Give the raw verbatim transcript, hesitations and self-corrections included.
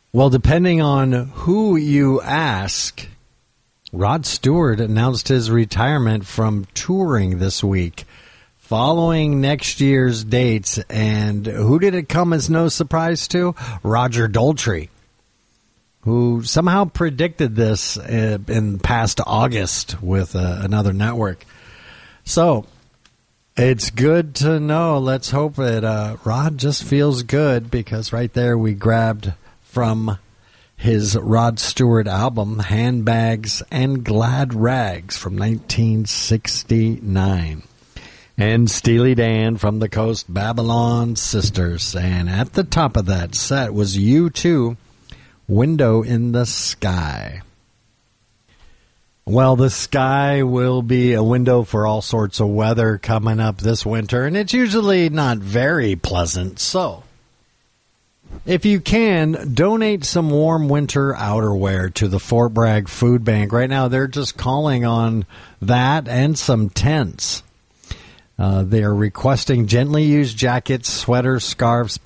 Well, depending on who you ask, Rod Stewart announced his retirement from touring this week, following next year's dates. And who did it come as no surprise to? Roger Daltrey, who somehow predicted this in past August with uh, another network. So it's good to know. Let's hope that uh, Rod just feels good, because right there we grabbed from his Rod Stewart album, Handbags and Glad Rags from nineteen sixty-nine. And Steely Dan from the Coast Babylon Sisters. And at the top of that set was U two, Window in the Sky. Well, the sky will be a window for all sorts of weather coming up this winter, and it's usually not very pleasant. So if you can, donate some warm winter outerwear to the Fort Bragg Food Bank. Right now, they're just calling on that and some tents. Uh, they are requesting gently used jackets, sweaters, scarves,